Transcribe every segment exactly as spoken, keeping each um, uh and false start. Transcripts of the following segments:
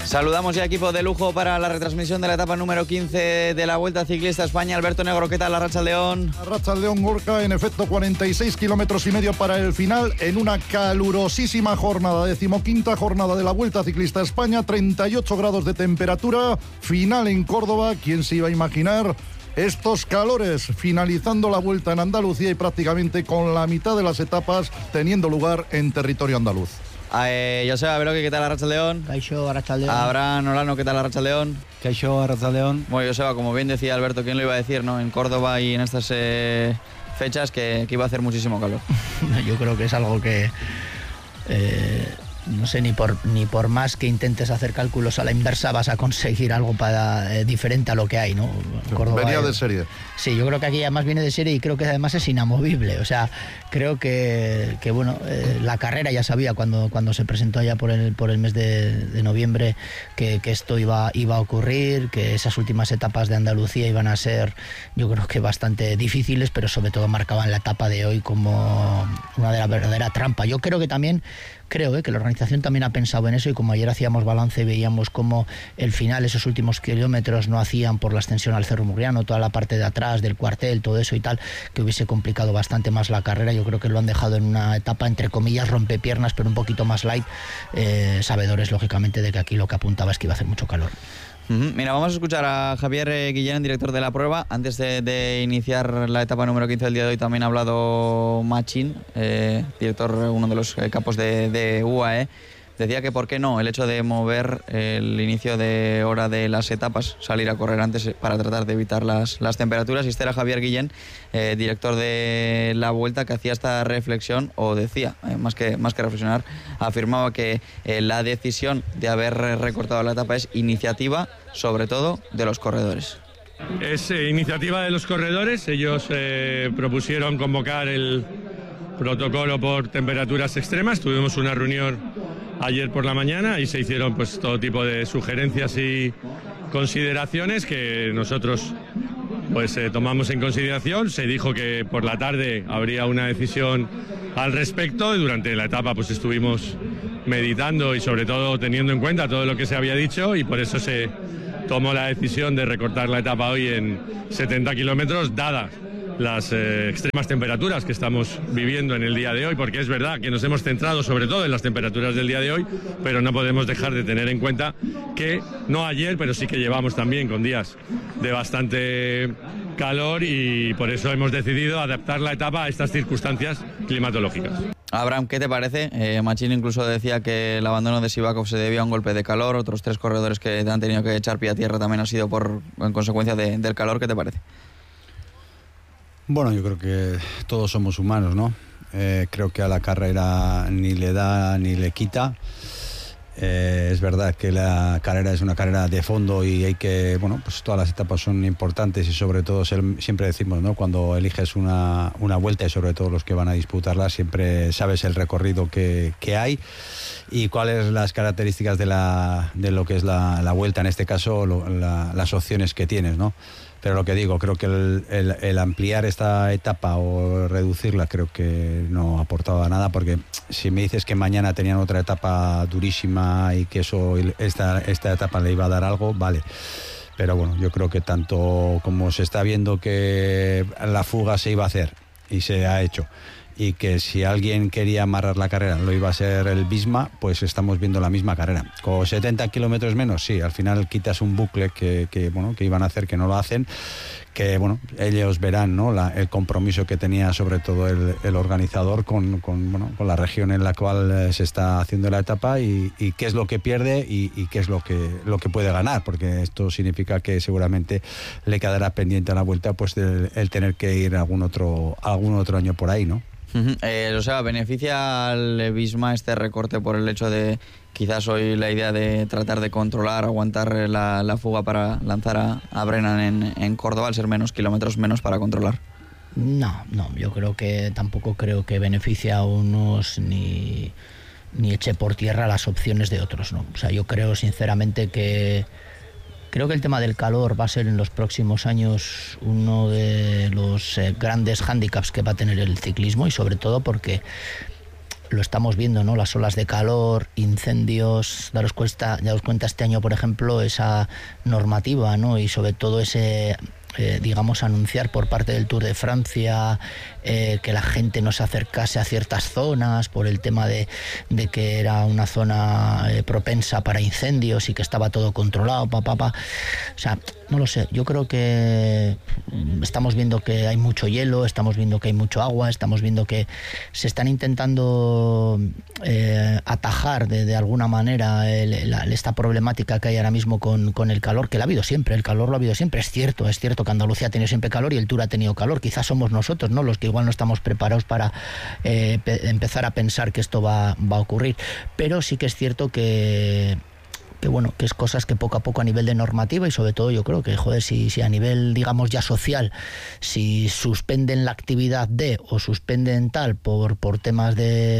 Saludamos ya equipo de lujo para la retransmisión de la etapa número quince de la Vuelta Ciclista España. Alberto Negro, ¿qué tal la Arratsaldeon? Arratsaldeon, Gorka, en efecto cuarenta y seis kilómetros y medio para el final en una calurosísima jornada, decimoquinta jornada de la Vuelta Ciclista España, treinta y ocho grados de temperatura, final en Córdoba. ¿Quién se iba a imaginar estos calores? Finalizando la Vuelta en Andalucía y prácticamente con la mitad de las etapas teniendo lugar en territorio andaluz. Eh, Joseba Beloki, ¿qué tal Arratsaldeon? Kaixo, Arratsaldeon. Abraham Olano, ¿qué tal Arratsaldeon? Kaixo, Arratsaldeon. Bueno, Joseba, como bien decía Alberto, ¿quién lo iba a decir, no? En Córdoba y en estas eh, fechas que, que iba a hacer muchísimo calor. Yo creo que es algo que... Eh, no sé, ni por ni por más que intentes hacer cálculos a la inversa vas a conseguir algo para eh, diferente a lo que hay, ¿no? Córdoba venía de serie. Sí, yo creo que aquí además viene de serie y creo que además es inamovible. O sea, creo que, que bueno, eh, la carrera ya sabía cuando, cuando se presentó allá por el, por el mes de, de noviembre que, que esto iba, iba a ocurrir, que esas últimas etapas de Andalucía iban a ser, yo creo que bastante difíciles, pero sobre todo marcaban la etapa de hoy como una de la verdadera trampa. Yo creo que también Creo eh, que la organización también ha pensado en eso, y como ayer hacíamos balance y veíamos cómo el final, esos últimos kilómetros no hacían por la extensión al Cerro Murriano, toda la parte de atrás del cuartel, todo eso y tal, que hubiese complicado bastante más la carrera. Yo creo que lo han dejado en una etapa entre comillas rompepiernas, pero un poquito más light, eh, sabedores lógicamente de que aquí lo que apuntaba es que iba a hacer mucho calor. Uh-huh. Mira, vamos a escuchar a Javier eh, Guillén, director de la prueba. Antes de, de iniciar la etapa número quince del día de hoy también ha hablado Machín, eh, director, uno de los eh, capos de, de U A E. Decía que por qué no el hecho de mover el inicio de hora de las etapas, salir a correr antes para tratar de evitar las, las temperaturas. Y este era Javier Guillén, eh, director de la Vuelta, que hacía esta reflexión, o decía, eh, más que más que reflexionar, afirmaba que eh, la decisión de haber recortado la etapa es iniciativa, sobre todo, de los corredores. Es eh, iniciativa de los corredores. Ellos eh, propusieron convocar el protocolo por temperaturas extremas. Tuvimos una reunión ayer por la mañana y se hicieron pues todo tipo de sugerencias y consideraciones que nosotros pues eh, tomamos en consideración. Se dijo que por la tarde habría una decisión al respecto, y durante la etapa pues estuvimos meditando y sobre todo teniendo en cuenta todo lo que se había dicho, y por eso se tomó la decisión de recortar la etapa hoy en setenta kilómetros, dadas las eh, extremas temperaturas que estamos viviendo en el día de hoy, porque es verdad que nos hemos centrado sobre todo en las temperaturas del día de hoy, pero no podemos dejar de tener en cuenta que, no ayer, pero sí que llevamos también con días de bastante calor, y por eso hemos decidido adaptar la etapa a estas circunstancias climatológicas. Abraham, ¿qué te parece? Eh, Machín incluso decía que el abandono de Sivakov se debía a un golpe de calor. Otros tres corredores que han tenido que echar pie a tierra también ha sido por en consecuencia de, del calor. ¿Qué te parece? Bueno, yo creo que todos somos humanos, ¿no? Eh, creo que a la carrera ni le da ni le quita. Eh, es verdad que la carrera es una carrera de fondo y hay que, bueno, pues todas las etapas son importantes, y sobre todo siempre decimos, ¿no? Cuando eliges una, una vuelta, y sobre todo los que van a disputarla, siempre sabes el recorrido que, que hay y cuáles las características de, la, de lo que es la, la vuelta, en este caso lo, la, las opciones que tienes, ¿no? Pero lo que digo, creo que el, el, el ampliar esta etapa o reducirla creo que no aportaba nada, porque si me dices que mañana tenían otra etapa durísima y que eso esta, esta etapa le iba a dar algo, vale. Pero bueno, yo creo que tanto como se está viendo que la fuga se iba a hacer y se ha hecho, y que si alguien quería amarrar la carrera lo iba a ser el Visma, pues estamos viendo la misma carrera. Con setenta kilómetros menos, sí, al final quitas un bucle que, que, bueno, que iban a hacer, que no lo hacen, que bueno, ellos verán, ¿no? La, el compromiso que tenía sobre todo el, el organizador con, con, bueno, con la región en la cual eh, se está haciendo la etapa, y, y qué es lo que pierde y, y qué es lo que, lo que puede ganar, porque esto significa que seguramente le quedará pendiente a la vuelta pues el, el tener que ir algún otro, algún otro año por ahí, ¿no? Uh-huh. Eh, o sea, ¿beneficia al Visma este recorte por el hecho de quizás hoy la idea de tratar de controlar, aguantar la, la fuga para lanzar a, a Brennan en, en Córdoba, al ser menos kilómetros, menos para controlar? No, no, yo creo que tampoco creo que beneficia a unos ni, ni eche por tierra las opciones de otros, ¿no? O sea, yo creo sinceramente que Creo que el tema del calor va a ser en los próximos años uno de los eh, grandes hándicaps que va a tener el ciclismo, y sobre todo porque lo estamos viendo, ¿no? Las olas de calor, incendios, daros cuenta, daros cuenta este año, por ejemplo, esa normativa, ¿no? Y sobre todo ese... Eh, digamos, anunciar por parte del Tour de Francia eh, que la gente no se acercase a ciertas zonas por el tema de, de que era una zona eh, propensa para incendios y que estaba todo controlado, pa, pa, pa. O sea, no lo sé, yo creo que estamos viendo que hay mucho hielo, estamos viendo que hay mucho agua, estamos viendo que se están intentando eh, atajar de, de alguna manera el, la, esta problemática que hay ahora mismo con, con el calor, que la ha habido siempre, el calor lo ha habido siempre, es cierto, es cierto que Andalucía ha tenido siempre calor y el Tour ha tenido calor, quizás somos nosotros, ¿no?, los que igual no estamos preparados para eh, pe- empezar a pensar que esto va, va a ocurrir, pero sí que es cierto que que bueno, que es cosas que poco a poco a nivel de normativa y sobre todo yo creo que, joder, si, si a nivel, digamos, ya social, si suspenden la actividad de o suspenden tal por, por temas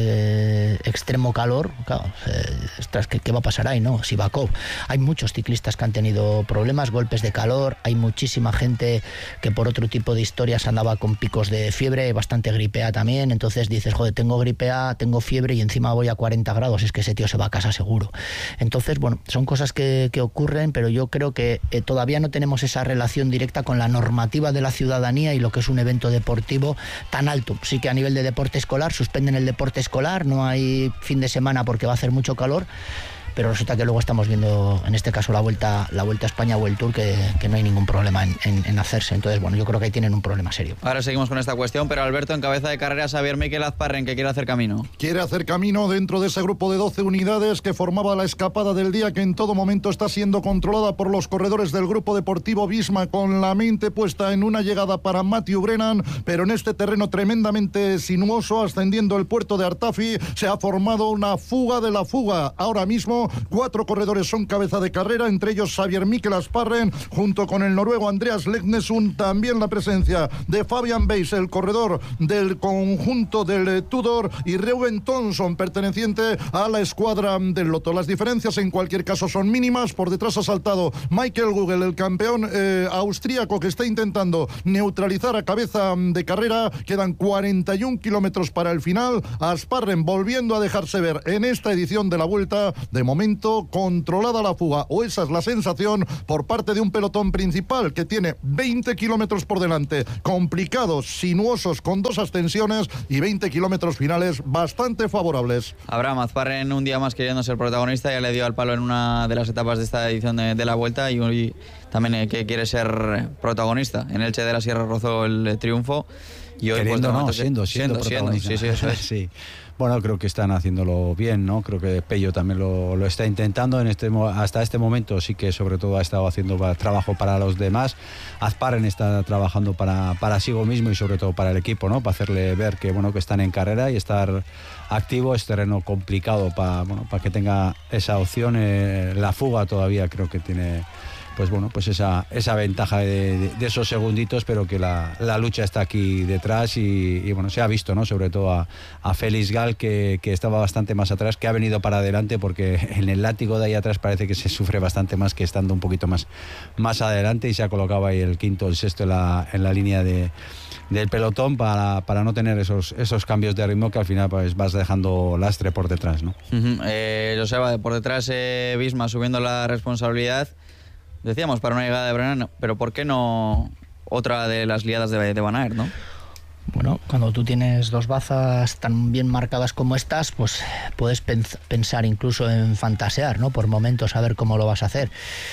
de extremo calor, claro, eh, ostras, ¿qué, ¿qué va a pasar ahí, no? Sivakov, hay muchos ciclistas que han tenido problemas, golpes de calor, hay muchísima gente que por otro tipo de historias andaba con picos de fiebre, bastante gripe A también, entonces dices, joder, tengo gripe A, tengo fiebre y encima voy a cuarenta grados, es que ese tío se va a casa seguro. Entonces, bueno, son cosas que, que ocurren, pero yo creo que eh, todavía no tenemos esa relación directa con la normativa de la ciudadanía y lo que es un evento deportivo tan alto. Sí que a nivel de deporte escolar suspenden el deporte escolar, no hay fin de semana porque va a hacer mucho calor, pero resulta que luego estamos viendo, en este caso, la vuelta la vuelta a España o el Tour, que, que no hay ningún problema en, en, en hacerse. Entonces, bueno, yo creo que ahí tienen un problema serio. Ahora seguimos con esta cuestión, pero Alberto, en cabeza de carrera, Xavier Miquel Azparren, que quiere hacer camino. Quiere hacer camino dentro de ese grupo de doce unidades que formaba la escapada del día, que en todo momento está siendo controlada por los corredores del Grupo Deportivo Visma, con la mente puesta en una llegada para Matthew Brennan, pero en este terreno tremendamente sinuoso, ascendiendo el puerto de Artafi, se ha formado una fuga de la fuga. Ahora mismo, cuatro corredores son cabeza de carrera, entre ellos Xavier Miquel Azparren, junto con el noruego Andreas Legnesund, también la presencia de Fabian Weiss, el corredor del conjunto del Tudor, y Reuben Thompson, perteneciente a la escuadra del Lotto. Las diferencias en cualquier caso son mínimas. Por detrás ha saltado Michael Google, el campeón eh, austríaco, que está intentando neutralizar a cabeza de carrera. Quedan cuarenta y un kilómetros para el final. Azparren volviendo a dejarse ver en esta edición de la Vuelta. De momento controlada la fuga, o esa es la sensación, por parte de un pelotón principal que tiene veinte kilómetros por delante, complicados, sinuosos, con dos ascensiones, y veinte kilómetros finales bastante favorables. Abraham Azparren, un día más queriendo ser protagonista, ya le dio al palo en una de las etapas de esta edición de, de la Vuelta, y hoy también eh, que quiere ser protagonista. En Elche de la Sierra rozó el triunfo y hoy Queriendo, pues, no, siendo, siendo, siendo, siendo, sí, sí, eso es. Sí. Bueno, creo que están haciéndolo bien, ¿no? Creo que Pello también lo, lo está intentando en este hasta este momento. Sí que sobre todo ha estado haciendo trabajo para los demás. Azparren está trabajando para, para sí mismo y sobre todo para el equipo, ¿no? Para hacerle ver que, bueno, que están en carrera y estar activo. Es terreno complicado para, bueno, para que tenga esa opción. Eh, la fuga todavía creo que tiene, pues bueno, pues esa, esa ventaja de, de, de esos segunditos, pero que la, la lucha está aquí detrás y, y bueno, se ha visto, ¿no? Sobre todo a, a Félix Gal, que, que estaba bastante más atrás, que ha venido para adelante, porque en el látigo de ahí atrás parece que se sufre bastante más que estando un poquito más, más adelante, y se ha colocado ahí el quinto, el sexto en la, en la línea de del pelotón para, para no tener esos, esos cambios de ritmo que al final pues vas dejando lastre por detrás, ¿no? Uh-huh. eh, Joseba, por detrás eh, Visma subiendo la responsabilidad. Decíamos para una llegada de Brennan, pero ¿por qué no otra de las liadas de, de Van Aert, no? Bueno, cuando tú tienes dos bazas tan bien marcadas como estas, pues puedes pens- pensar incluso en fantasear, ¿no? Por momentos, a ver cómo lo vas a hacer.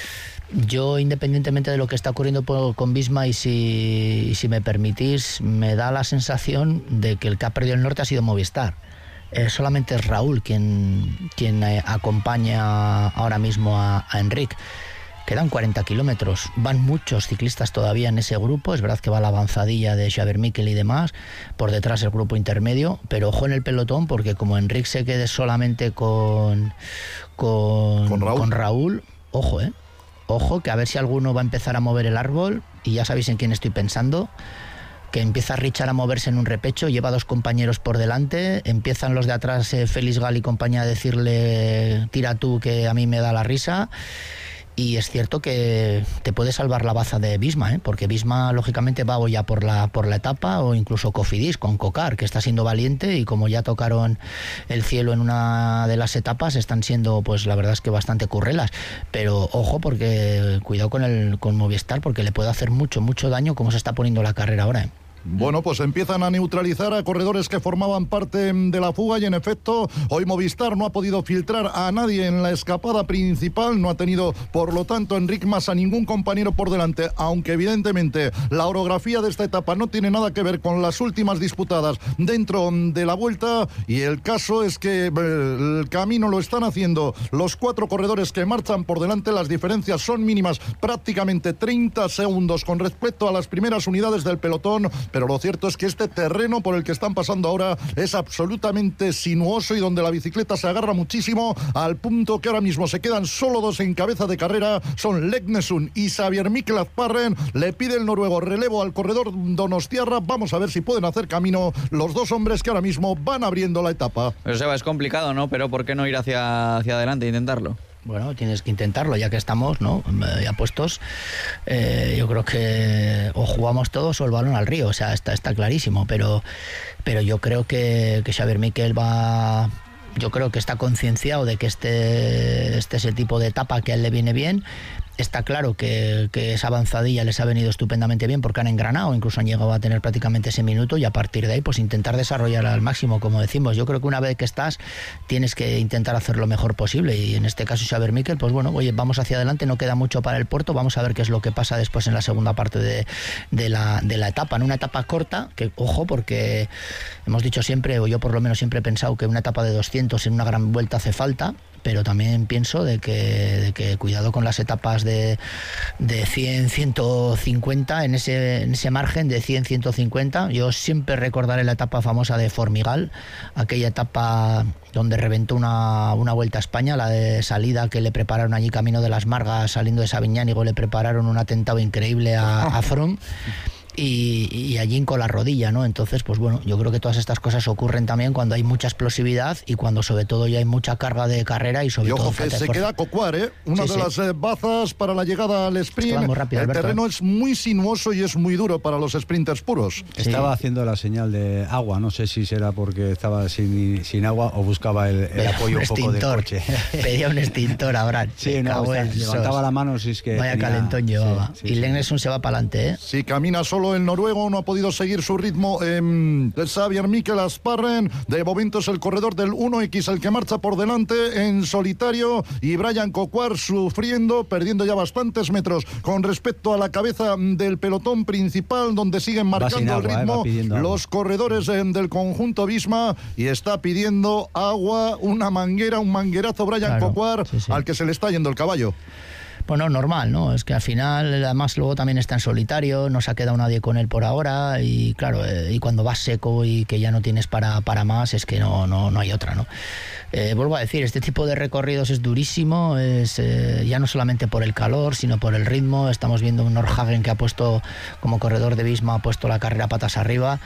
Yo, independientemente de lo que está ocurriendo por, con Visma, y si, y si me permitís, me da la sensación de que el que ha perdido el norte ha sido Movistar. Eh, solamente es Raúl quien, quien eh, acompaña ahora mismo a, a Enric. Quedan cuarenta kilómetros, van muchos ciclistas todavía en ese grupo, es verdad que va la avanzadilla de Xavier Miquel y demás, por detrás el grupo intermedio, pero ojo en el pelotón, porque como Enric se quede solamente con, con, ¿Con Raúl? con Raúl, ojo, eh, ojo, que a ver si alguno va a empezar a mover el árbol, y ya sabéis en quién estoy pensando, que empieza Richard a moverse en un repecho, lleva dos compañeros por delante, empiezan los de atrás, eh, Félix Gal y compañía, a decirle, tira tú que a mí me da la risa. y es cierto que te puede salvar la baza de Visma, ¿eh? Porque Visma lógicamente va o ya por la por la etapa o incluso Cofidis con Cocar, que está siendo valiente, y como ya tocaron el cielo en una de las etapas, están siendo, pues la verdad es que bastante currelas. Pero ojo, porque cuidado con el con Movistar, porque le puede hacer mucho, mucho daño como se está poniendo la carrera ahora, ¿eh? Bueno, pues empiezan a neutralizar a corredores que formaban parte de la fuga y en efecto hoy Movistar no ha podido filtrar a nadie en la escapada principal, no ha tenido por lo tanto Enric Mas a ningún compañero por delante, aunque evidentemente la orografía de esta etapa no tiene nada que ver con las últimas disputadas dentro de la Vuelta, y el caso es que el camino lo están haciendo los cuatro corredores que marchan por delante. Las diferencias son mínimas, prácticamente treinta segundos con respecto a las primeras unidades del pelotón. Pero lo cierto es que este terreno por el que están pasando ahora es absolutamente sinuoso y donde la bicicleta se agarra muchísimo, al punto que ahora mismo se quedan solo dos en cabeza de carrera, son Leknesund y Xavier Mikel Azparren. Le pide el noruego relevo al corredor donostiarra. Vamos a ver si pueden hacer camino los dos hombres que ahora mismo van abriendo la etapa. Pero Seba, es complicado, ¿no? Pero ¿por qué no ir hacia, hacia adelante e intentarlo? Bueno, tienes que intentarlo, ya que estamos, ¿no?, ya puestos. Eh, yo creo que o jugamos todos o el balón al río, o sea, está, está clarísimo, pero, pero yo creo que, que Xavier Mikel va... Yo creo que está concienciado de que este, este es el tipo de etapa que a él le viene bien. Está claro que, que esa avanzadilla les ha venido estupendamente bien porque han engranado, incluso han llegado a tener prácticamente ese minuto, y a partir de ahí pues intentar desarrollar al máximo, como decimos. Yo creo que una vez que estás tienes que intentar hacer lo mejor posible, y en este caso Xavier Mikel, pues bueno, oye, vamos hacia adelante, no queda mucho para el puerto, vamos a ver qué es lo que pasa después en la segunda parte de, de, la, de la etapa, en una etapa corta, que ojo, porque hemos dicho siempre, o yo por lo menos siempre he pensado que una etapa de doscientos en una gran vuelta hace falta, pero también pienso de que, de que cuidado con las etapas de, de cien, ciento cincuenta, en ese, en ese margen de cien, ciento cincuenta. Yo siempre recordaré la etapa famosa de Formigal, aquella etapa donde reventó una, una Vuelta a España, la de salida que le prepararon allí camino de Las Margas, saliendo de Sabiñánigo, le prepararon un atentado increíble a, a Froome. Y, y allí con la rodilla, ¿no? Entonces, pues bueno, yo creo que todas estas cosas ocurren también cuando hay mucha explosividad y cuando sobre todo ya hay mucha carga de carrera y sobre y ojo todo... que se queda Coquar, ¿eh? Una sí, de sí. las eh, bazas para la llegada al sprint. Es que rápido, el Alberto, terreno ¿eh? es muy sinuoso y es muy duro para los sprinters puros. Sí. Estaba haciendo la señal de agua, no sé si será porque estaba sin, sin agua o buscaba el, el apoyo un, un poco del coche. Pedía un extintor ahora. Sí, no, está, levantaba la mano si es que... Vaya tenía... calentón llevaba. Sí, sí, y sí. Leknesund se va para adelante, ¿eh? Sí, camina solo el noruego, no ha podido seguir su ritmo. Eh, Xavier Mikel Azparren, de momento es el corredor del uno equis el que marcha por delante en solitario, y Brian Coquar sufriendo, perdiendo ya bastantes metros con respecto a la cabeza del pelotón principal, donde siguen marcando agua, el ritmo eh, los corredores eh, del conjunto Visma, y está pidiendo agua, una manguera, un manguerazo Brian claro, Coquar, sí, sí. al que se le está yendo el caballo. Bueno, normal, ¿no? Es que al final, además luego también está en solitario, no se ha quedado nadie con él por ahora, y claro, eh, y cuando vas seco y que ya no tienes para, para más, es que no, no, no hay otra, ¿no? Eh, vuelvo a decir, este tipo de recorridos es durísimo, es eh, ya no solamente por el calor, sino por el ritmo. Estamos viendo un Nordhagen que ha puesto, como corredor de Visma, ha puesto la carrera patas arriba,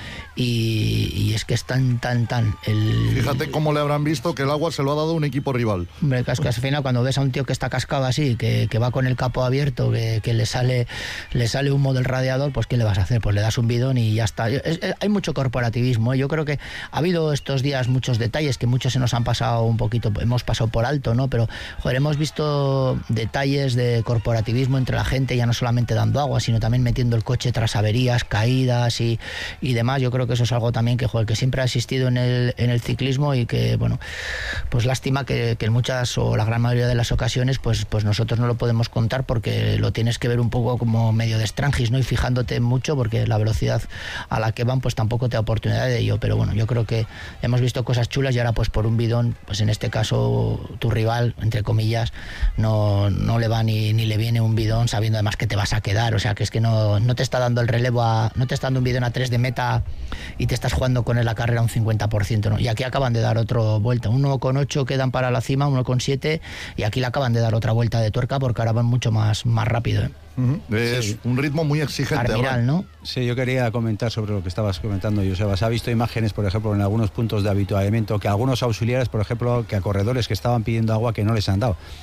y, y es que es tan, tan, tan... El... Fíjate cómo le habrán visto que el agua se lo ha dado un equipo rival. Hombre, es que al final cuando ves a un tío que está cascado así, que, que va con el capo abierto, que, que le sale le sale humo del radiador, pues ¿qué le vas a hacer? Pues le das un bidón y ya está. Es, es, hay mucho corporativismo, ¿eh? Yo creo que ha habido estos días muchos detalles que muchos se nos han pasado un poquito, hemos pasado por alto, ¿no? Pero, joder, hemos visto detalles de corporativismo entre la gente, ya no solamente dando agua, sino también metiendo el coche tras averías, caídas y, y demás. Yo creo que eso es algo también que, joder, que siempre ha existido en el, en el ciclismo, y que, bueno, pues lástima que, que en muchas o la gran mayoría de las ocasiones, pues, pues nosotros no lo podemos contar porque lo tienes que ver un poco como medio de estrangis, ¿no? Y fijándote mucho, porque la velocidad a la que van, pues tampoco te da oportunidad de ello. Pero bueno, yo creo que hemos visto cosas chulas, y ahora pues por un bidón, pues en este caso tu rival, entre comillas, no, no le va ni, ni le viene un bidón, sabiendo además que te vas a quedar. O sea, que es que no, no te está dando el relevo a, no te está dando un bidón a tres de meta y te estás jugando con él la carrera un cincuenta por ciento, ¿no? Y aquí acaban de dar otra vuelta, uno con ocho quedan para la cima, uno con siete, y aquí le acaban de dar otra vuelta de tuerca porque ahora van mucho más, más rápido, ¿eh? Uh-huh. Es sí. un ritmo muy exigente. Armiral, ¿no? Sí, yo quería comentar sobre lo que estabas comentando, Joseba. Se ha visto imágenes, por ejemplo, en algunos puntos de habituallamiento, que algunos auxiliares, por ejemplo, que a corredores que estaban pidiendo agua que no les han dado.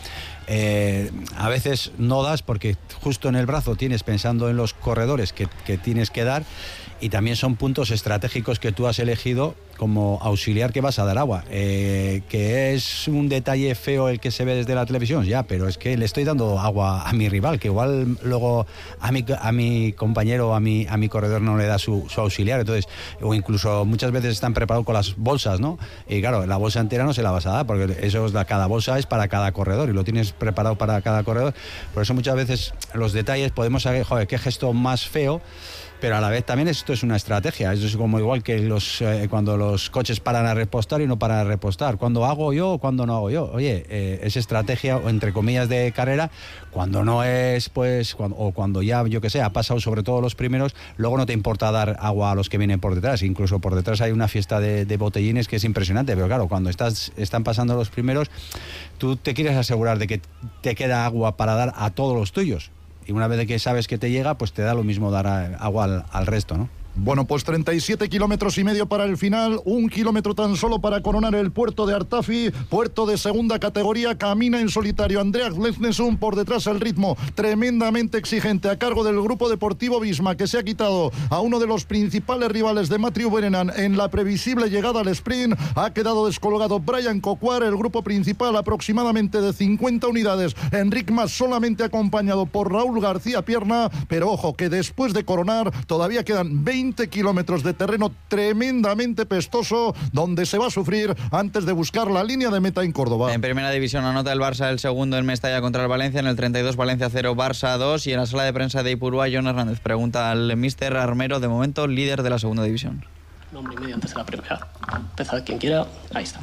eh, a veces no das porque justo en el brazo tienes pensando en los corredores que, que tienes que dar, y también son puntos estratégicos que tú has elegido como auxiliar que vas a dar agua, eh, que es un detalle feo el que se ve desde la televisión, ya, pero es que le estoy dando agua a mi rival, que igual luego a mi, a mi compañero, a mi, a mi corredor no le da su, su auxiliar, entonces, o incluso muchas veces están preparados con las bolsas, ¿no? Y claro, la bolsa entera no se la vas a dar, porque eso es la, cada bolsa es para cada corredor y lo tienes preparado para cada corredor, por eso muchas veces los detalles podemos saber, joder, qué gesto más feo, pero a la vez también esto es una estrategia. Esto es como igual que los eh, cuando los coches paran a repostar y no paran a repostar. ¿Cuándo hago yo o cuándo no hago yo? Oye, eh, es estrategia, o entre comillas, de carrera. Cuando no es, pues, cuando, o cuando ya, yo que sé, ha pasado sobre todo los primeros, luego no te importa dar agua a los que vienen por detrás. Incluso por detrás hay una fiesta de, de botellines que es impresionante. Pero claro, cuando estás están pasando los primeros, tú te quieres asegurar de que te queda agua para dar a todos los tuyos. Y una vez que sabes que te llega, pues te da lo mismo dar agua al, al resto, ¿no? Bueno, pues treinta y siete kilómetros y medio para el final, un kilómetro tan solo para coronar el puerto de Artafi, puerto de segunda categoría. Camina en solitario Andreas Lesnesson, por detrás el ritmo tremendamente exigente a cargo del grupo deportivo Visma, que se ha quitado a uno de los principales rivales de Mathieu Brennan en la previsible llegada al sprint. Ha quedado descolgado Brian Coquard, el grupo principal aproximadamente de cincuenta unidades. Enric Mas solamente acompañado por Raúl García Pierna, pero ojo que después de coronar todavía quedan veinte kilómetros de terreno tremendamente pestoso, donde se va a sufrir antes de buscar la línea de meta en Córdoba. En primera división anota el Barça el segundo en Mestalla contra el Valencia, en el treinta y dos Valencia cero, Barça dos, y en la sala de prensa de Ipurúa, John Hernández pregunta al míster Armero, de momento líder de la segunda división. Un hombre y medio antes de la primera. Empezad quien quiera, ahí está.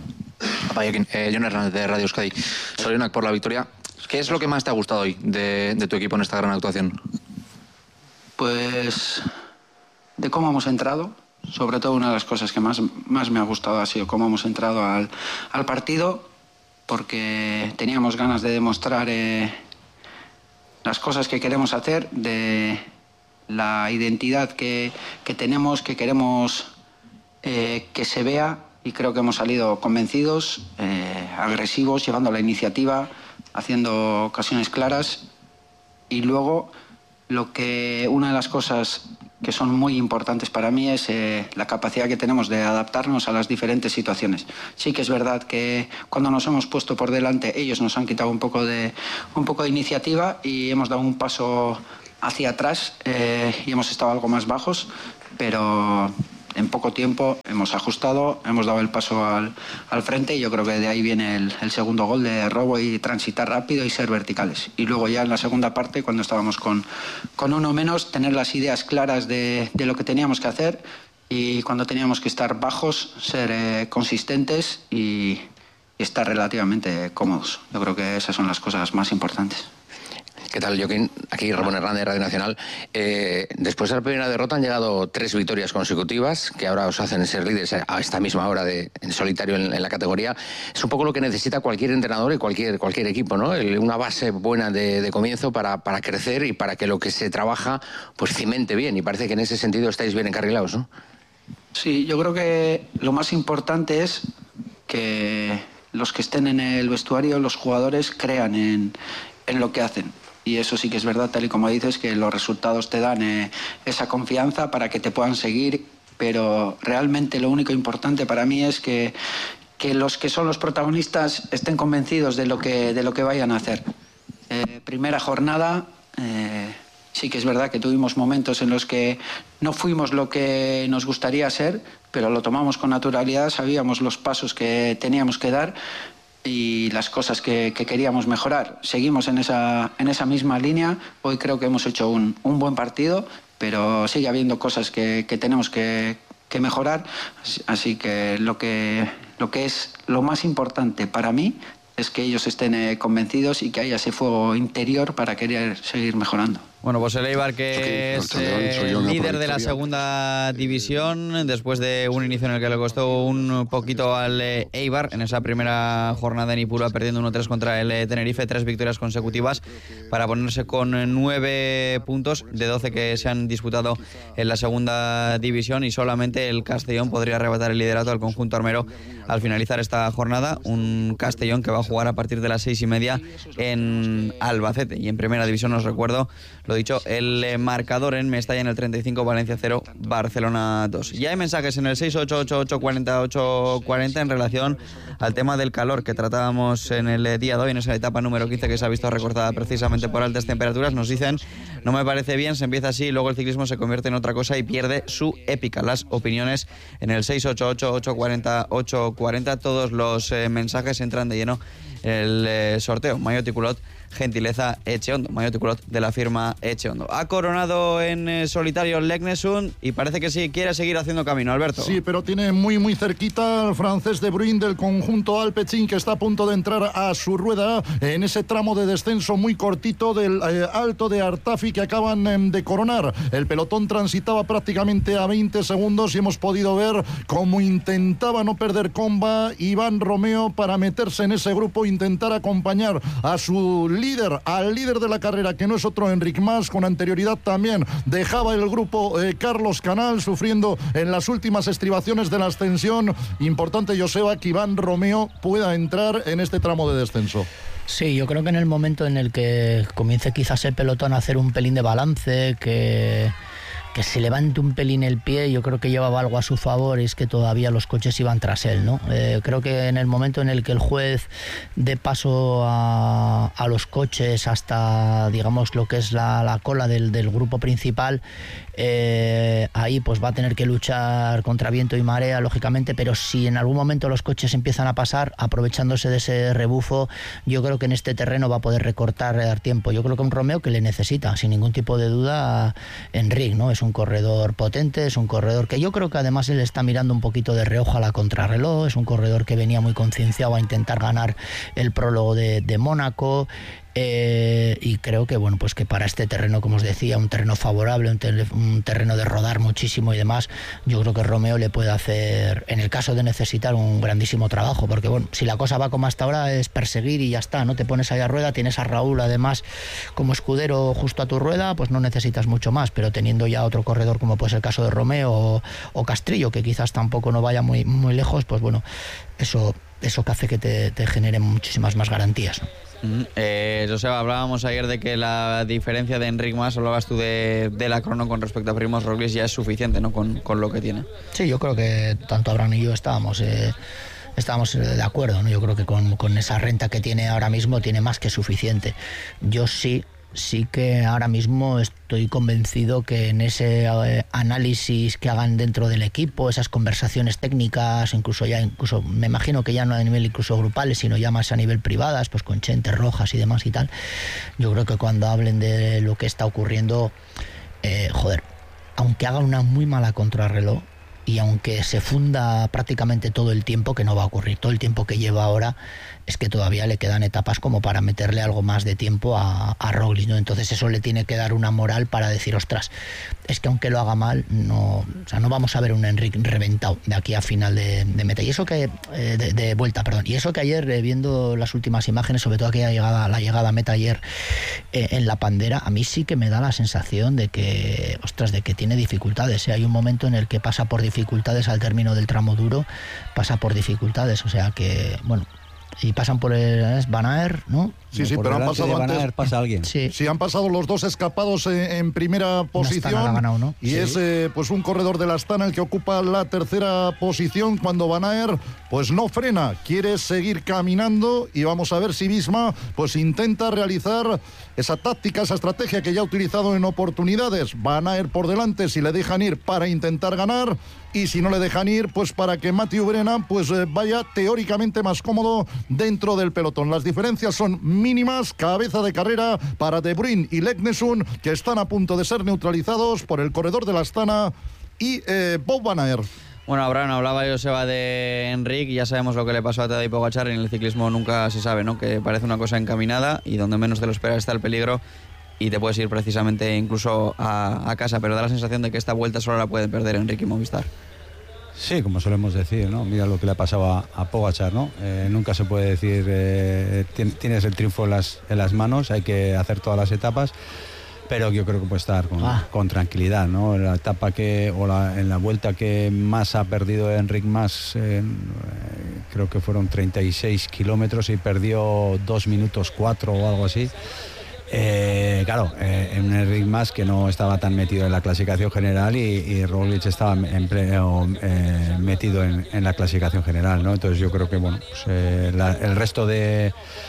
Eh, John Hernández de Radio Euskadi. Sorionak por la victoria. ¿Qué es lo que más te ha gustado hoy de, de tu equipo en esta gran actuación? Pues de cómo hemos entrado. Sobre todo una de las cosas que más, más me ha gustado ha sido cómo hemos entrado al, al partido, porque teníamos ganas de demostrar eh, las cosas que queremos hacer, de la identidad que, que tenemos, que queremos eh, que se vea, y creo que hemos salido convencidos, eh, agresivos, llevando la iniciativa, haciendo ocasiones claras. Y luego, lo que una de las cosas que son muy importantes para mí es eh, la capacidad que tenemos de adaptarnos a las diferentes situaciones. Sí que es verdad que cuando nos hemos puesto por delante, ellos nos han quitado un poco de, un poco de iniciativa y hemos dado un paso hacia atrás eh, y hemos estado algo más bajos, pero en poco tiempo hemos ajustado, hemos dado el paso al, al frente, y yo creo que de ahí viene el, el segundo gol de robo y transitar rápido y ser verticales. Y luego ya en la segunda parte, cuando estábamos con, con uno menos, tener las ideas claras de, de lo que teníamos que hacer, y cuando teníamos que estar bajos, ser eh, consistentes y, y estar relativamente cómodos. Yo creo que esas son las cosas más importantes. ¿Qué tal, Joaquín? Aquí Ramón Hernández, Radio Nacional. Eh, después de la primera derrota han llegado tres victorias consecutivas, que ahora os hacen ser líderes a esta misma hora de, en solitario en, en la categoría. Es un poco lo que necesita cualquier entrenador y cualquier, cualquier equipo, ¿no? El, una base buena de, de comienzo para, para crecer y para que lo que se trabaja pues cimente bien. Y parece que en ese sentido estáis bien encarrilados, ¿no? Sí, yo creo que lo más importante es que los que estén en el vestuario, los jugadores, crean en, en lo que hacen. Y eso sí que es verdad, tal y como dices, que los resultados te dan eh, esa confianza para que te puedan seguir, pero realmente lo único importante para mí es que, que los que son los protagonistas estén convencidos de lo que, de lo que vayan a hacer. Eh, primera jornada, eh, sí que es verdad que tuvimos momentos en los que no fuimos lo que nos gustaría ser, pero lo tomamos con naturalidad, sabíamos los pasos que teníamos que dar y las cosas que, que queríamos mejorar. Seguimos en esa, en esa misma línea. Hoy creo que hemos hecho un, un buen partido, pero sigue habiendo cosas que, que tenemos que, que mejorar. Así, así que lo, que lo que es lo más importante para mí es que ellos estén eh, convencidos y que haya ese fuego interior para querer seguir mejorando. Bueno, pues el Eibar, que es eh, líder de la segunda división, después de un inicio en el que le costó un poquito al eh, Eibar, en esa primera jornada en Ipurua, perdiendo uno tres contra el eh, Tenerife, tres victorias consecutivas para ponerse con nueve puntos de doce que se han disputado en la segunda división, y solamente el Castellón podría arrebatar el liderato al conjunto armero al finalizar esta jornada. Un Castellón que va a jugar a partir de las seis y media en Albacete. Y en primera división, os recuerdo, lo dicho, el marcador en Mestalla en el treinta y cinco, Valencia cero, Barcelona dos. Ya hay mensajes en el seis ocho ocho ocho cuarenta ocho cuarenta en relación al tema del calor que tratábamos en el día de hoy, en esa etapa número quince que se ha visto recortada precisamente por altas temperaturas. Nos dicen: no me parece bien, se empieza así, luego el ciclismo se convierte en otra cosa y pierde su épica. Las opiniones en el seis ocho ocho ocho cuarenta ocho cuarenta. Todos los eh, mensajes entran de lleno en el eh, sorteo Maillot y Culot, gentileza Echeondo, Maillot y Culot de la firma Echeondo. Ha coronado en eh, solitario Leknesund y parece que sí quiere seguir haciendo camino, Alberto. Sí, pero tiene muy muy cerquita al francés De Bruyne del conjunto Alpecin, que está a punto de entrar a su rueda en ese tramo de descenso muy cortito del eh, Alto de Artafi que acaban eh, de coronar. El pelotón transitaba prácticamente a veinte segundos y hemos podido ver cómo intentaba no perder comba Iván Romeo para meterse en ese grupo, intentar acompañar a su líder, al líder de la carrera, que no es otro Enric Mas. Con anterioridad también dejaba el grupo eh, Carlos Canal, sufriendo en las últimas estribaciones de la ascensión. Importante, Joseba, que Iván Romeo pueda entrar en este tramo de descenso. Sí, yo creo que en el momento en el que comience quizás el pelotón a hacer un pelín de balance, que... que se levante un pelín el pie, yo creo que llevaba algo a su favor, y es que todavía los coches iban tras él, ¿no? Eh, creo que en el momento en el que el juez dé paso a, a los coches hasta, digamos, lo que es la, la cola del, del grupo principal, eh, ahí pues va a tener que luchar contra viento y marea, lógicamente, pero si en algún momento los coches empiezan a pasar, aprovechándose de ese rebufo, yo creo que en este terreno va a poder recortar, dar tiempo. Yo creo que un Romeo que le necesita, sin ningún tipo de duda, Enric, ¿no? Es un corredor potente, es un corredor que yo creo que además él está mirando un poquito de reojo a la contrarreloj, es un corredor que venía muy concienciado a intentar ganar el prólogo de, de Mónaco. Eh, y creo que bueno, pues que para este terreno, como os decía, un terreno favorable, un, ter- un terreno de rodar muchísimo y demás, yo creo que Romeo le puede hacer, en el caso de necesitar, un grandísimo trabajo, porque bueno, si la cosa va como hasta ahora es perseguir y ya está, no te pones ahí a rueda, tienes a Raúl además como escudero justo a tu rueda, pues no necesitas mucho más, pero teniendo ya otro corredor como puede ser el caso de Romeo o, o Castrillo, que quizás tampoco no vaya muy, muy lejos, pues bueno, eso, eso que hace que te, te genere muchísimas más garantías, ¿no? Eh, Joseba, hablábamos ayer de que la diferencia de Enric Mas, hablabas tú de, de la crono con respecto a Primož Roglič, ya es suficiente, ¿no? Con, con lo que tiene. Sí, yo creo que tanto Abraham y yo estábamos eh, estábamos de acuerdo, ¿no? Yo creo que con, con esa renta que tiene ahora mismo tiene más que suficiente. Yo sí Sí que ahora mismo estoy convencido que en ese eh, análisis que hagan dentro del equipo, esas conversaciones técnicas, incluso ya, incluso me imagino que ya no a nivel incluso grupales, sino ya más a nivel privadas, pues con Chente, Rojas y demás y tal, yo creo que cuando hablen de lo que está ocurriendo, eh, joder, aunque haga una muy mala contrarreloj y aunque se funda prácticamente todo el tiempo, que no va a ocurrir, todo el tiempo que lleva ahora, es que todavía le quedan etapas como para meterle algo más de tiempo a, a Roglič, ¿no? Entonces eso le tiene que dar una moral para decir, ostras, es que aunque lo haga mal, no, o sea, no vamos a ver un Enric reventado de aquí a final de, de meta. Y eso que, eh, de, de vuelta, perdón. Y eso que ayer, eh, viendo las últimas imágenes, sobre todo aquella llegada, la llegada a meta ayer eh, en la Pandera, a mí sí que me da la sensación de que, ostras, de que tiene dificultades. ¿eh? Hay un momento en el que pasa por dificultades al término del tramo duro, pasa por dificultades, o sea que, bueno, y pasan por el Van Aert, ¿no? Sí, sí, pero han pasado antes. Aert pasa alguien. Sí. Sí, han pasado los dos escapados en, en primera posición. La ganado, ¿no? Y sí. es eh, pues un corredor de la Astana el que ocupa la tercera posición cuando Van Aert pues no frena, quiere seguir caminando y vamos a ver si Visma pues intenta realizar esa táctica, esa estrategia que ya ha utilizado en oportunidades. Van Aert por delante si le dejan ir para intentar ganar, y si no le dejan ir, pues para que Mathieu Brennan pues eh, vaya teóricamente más cómodo dentro del pelotón. Las diferencias son mínimas, cabeza de carrera para De Bruyne y Leknesund, que están a punto de ser neutralizados por el corredor de la Astana y eh, Bob Van Aert. Bueno, Abraham, hablaba Joseba de Enric, y ya sabemos lo que le pasó a Tadej Pogačar. En el ciclismo nunca se sabe, ¿no? Que parece una cosa encaminada y donde menos te lo esperas está el peligro. y te puedes ir precisamente incluso a, a casa, pero da la sensación de que esta vuelta solo la pueden perder Enrique y Movistar. Sí, como solemos decir, ¿no? Mira lo que le ha pasado a, a Pogačar, ¿no? Eh, nunca se puede decir eh, tienes el triunfo en las, en las manos, hay que hacer todas las etapas, pero yo creo que puede estar con, ah. con tranquilidad, ¿no? La etapa que, o la, en la vuelta que más ha perdido Enric Mas, eh, creo que fueron treinta y seis kilómetros y perdió dos minutos cuatro o algo así. Eh, claro, eh, en un Enric Mas que no estaba tan metido en la clasificación general y, y Roglic estaba en pleno, eh, metido en, en la clasificación general, ¿no? Entonces yo creo que bueno, pues, eh, la, el resto de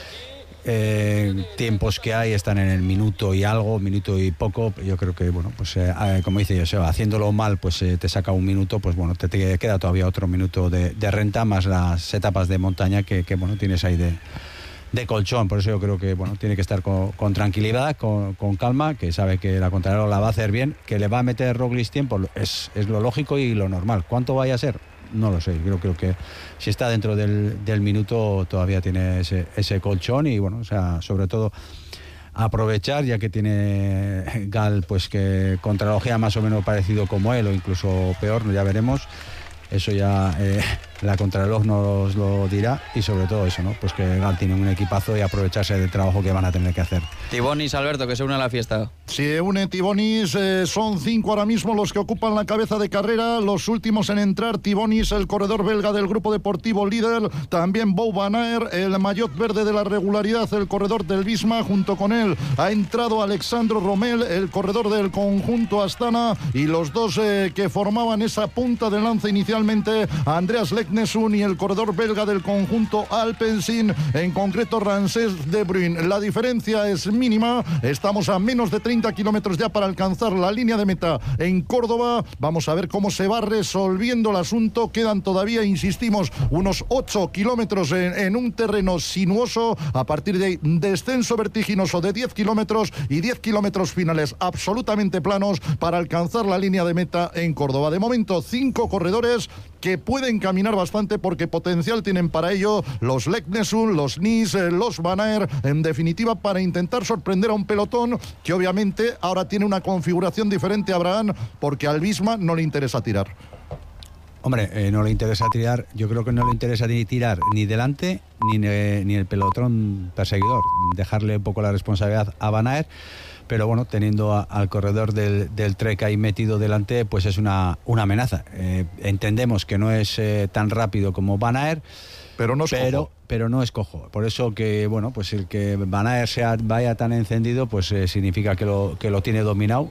eh, tiempos que hay están en el minuto y algo, minuto y poco. Yo creo que bueno, pues eh, como dice Joseba, haciéndolo mal, pues eh, te saca un minuto, pues bueno, te, te queda todavía otro minuto de, de renta más las etapas de montaña que, que bueno tienes ahí de de colchón. Por eso yo creo que bueno tiene que estar con, con tranquilidad, con, con calma, que sabe que la contrarreloj la va a hacer bien, que le va a meter Roglic tiempo, es, es lo lógico y lo normal. ¿Cuánto vaya a ser? No lo sé. Yo creo que si está dentro del, del minuto todavía tiene ese, ese colchón y bueno, o sea, sobre todo aprovechar, ya que tiene Gal pues que contrarrelojea más o menos parecido como él o incluso peor, ya veremos. Eso ya eh, la contrarreloj nos lo dirá y sobre todo eso, ¿no? Pues que Gal tiene un equipazo y aprovecharse del trabajo que van a tener que hacer. Tibonis, Alberto, que se une a la fiesta. Se une Tibonis, eh, son cinco ahora mismo los que ocupan la cabeza de carrera, los últimos en entrar, Tibonis, el corredor belga del grupo deportivo líder, también Bou Van Aert, el maillot verde de la regularidad, el corredor del Visma, junto con él ha entrado Alexandro Romel, el corredor del conjunto Astana, y los dos eh, que formaban esa punta de lanza inicialmente, Andreas Leknesund y el corredor belga del conjunto Alpecin, en concreto Ramses de Bruyne. La diferencia es mínima, estamos a menos de treinta kilómetros ya para alcanzar la línea de meta en Córdoba. Vamos a ver cómo se va resolviendo el asunto. Quedan todavía, insistimos, unos ocho kilómetros en, en un terreno sinuoso, a partir de descenso vertiginoso de diez kilómetros y diez kilómetros finales absolutamente planos para alcanzar la línea de meta en Córdoba. De momento, cinco corredores que pueden caminar bastante porque potencial tienen para ello, los Leknesund, los Nys, los Van Aert, en definitiva para intentar sorprender a un pelotón que obviamente ahora tiene una configuración diferente a Abraham, porque al Visma no le interesa tirar. Hombre, eh, no le interesa tirar, yo creo que no le interesa ni tirar ni delante ni, ni el pelotón perseguidor, dejarle un poco la responsabilidad a Van Aert. Pero bueno, teniendo a, al corredor del, del Trek ahí metido delante, pues es una, una amenaza. Eh, entendemos que no es eh, tan rápido como Van Aert, pero no es pero, cojo. pero no es cojo. Por eso que, bueno, pues el que Van Aert sea, vaya tan encendido, pues eh, significa que lo, que lo tiene dominado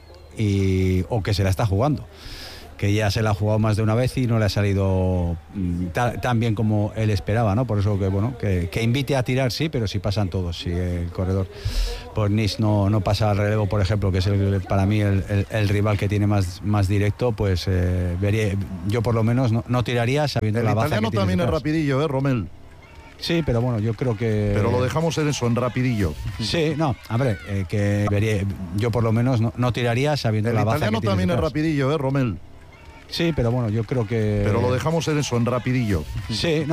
y, o que se la está jugando. Que ya se la ha jugado más de una vez y no le ha salido tan, tan bien como él esperaba, ¿no? Por eso que, bueno, que, que invite a tirar, sí, pero si pasan todos. Si el corredor por Nys no, no pasa al relevo, por ejemplo, que es el, para mí el, el, el rival que tiene más, más directo, pues eh, vería, yo por lo menos no, no tiraría sabiendo el la baza que tiene. El italiano también es rapidillo, ¿eh, Romel? Sí, pero bueno, yo creo que... Pero lo dejamos en eso, en rapidillo. Sí, no, hombre, eh, que vería, yo por lo menos no, no tiraría sabiendo el la baza que tiene. El italiano también es rapidillo, ¿eh, Romel? Sí, pero bueno, yo creo que... Pero lo dejamos en eso, en rapidillo. Sí, no.